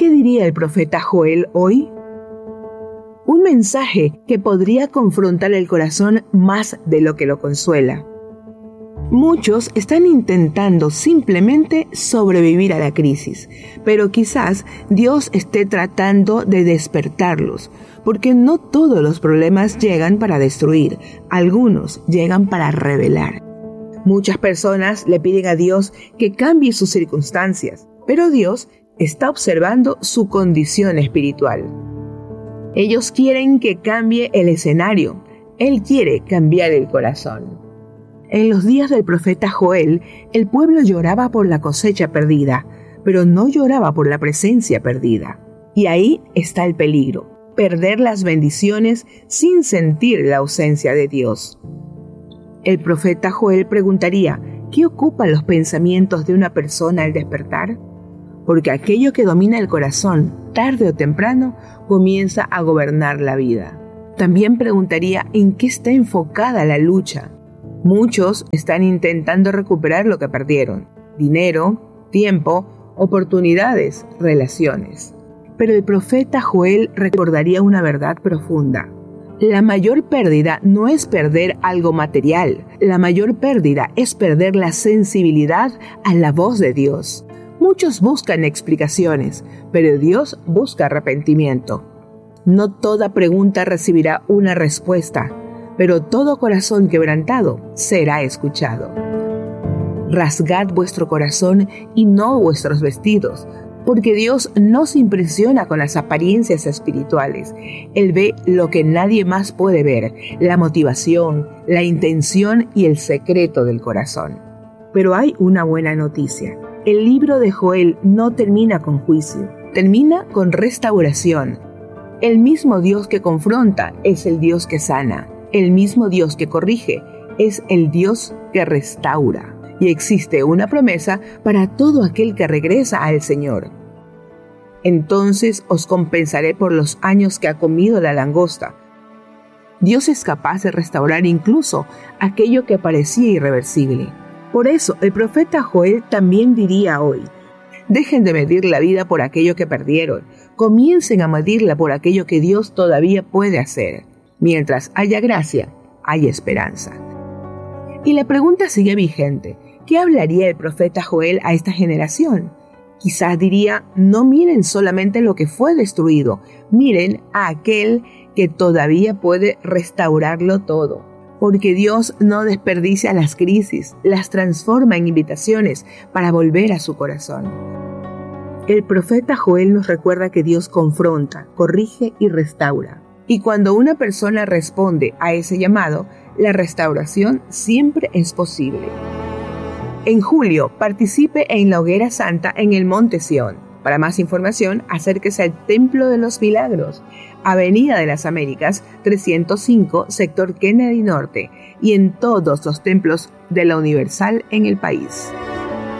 ¿Qué diría el profeta Joel hoy? Un mensaje que podría confrontar el corazón más de lo que lo consuela. Muchos están intentando simplemente sobrevivir a la crisis, pero quizás Dios esté tratando de despertarlos, porque no todos los problemas llegan para destruir, algunos llegan para revelar. Muchas personas le piden a Dios que cambie sus circunstancias, pero Dios está observando su condición espiritual. Ellos quieren que cambie el escenario, Él quiere cambiar el corazón. En los días del profeta Joel, el pueblo lloraba por la cosecha perdida, pero no lloraba por la presencia perdida. Y ahí está el peligro, perder las bendiciones sin sentir la ausencia de Dios. El profeta Joel preguntaría, ¿qué ocupan los pensamientos de una persona al despertar? Porque aquello que domina el corazón, tarde o temprano, comienza a gobernar la vida. También preguntaría, ¿en qué está enfocada la lucha? Muchos están intentando recuperar lo que perdieron: dinero, tiempo, oportunidades, relaciones. Pero el profeta Joel recordaría una verdad profunda. La mayor pérdida no es perder algo material. La mayor pérdida es perder la sensibilidad a la voz de Dios. Muchos buscan explicaciones, pero Dios busca arrepentimiento. No toda pregunta recibirá una respuesta, pero todo corazón quebrantado será escuchado. Rasgad vuestro corazón y no vuestros vestidos, porque Dios no se impresiona con las apariencias espirituales. Él ve lo que nadie más puede ver, la motivación, la intención y el secreto del corazón. Pero hay una buena noticia. El libro de Joel no termina con juicio, termina con restauración. El mismo Dios que confronta es el Dios que sana. El mismo Dios que corrige es el Dios que restaura. Y existe una promesa para todo aquel que regresa al Señor. Entonces os compensaré por los años que ha comido la langosta. Dios es capaz de restaurar incluso aquello que parecía irreversible. Por eso el profeta Joel también diría hoy: dejen de medir la vida por aquello que perdieron, comiencen a medirla por aquello que Dios todavía puede hacer. Mientras haya gracia, hay esperanza. Y la pregunta sigue vigente: ¿qué hablaría el profeta Joel a esta generación? Quizás diría: no miren solamente lo que fue destruido, miren a aquel que todavía puede restaurarlo todo. Porque Dios no desperdicia las crisis, las transforma en invitaciones para volver a su corazón. El profeta Joel nos recuerda que Dios confronta, corrige y restaura. Y cuando una persona responde a ese llamado, la restauración siempre es posible. En julio, participe en la Hoguera Santa en el Monte Sión. Para más información, acérquese al Templo de los Milagros, Avenida de las Américas, 305, sector Kennedy Norte, y en todos los templos de la Universal en el país.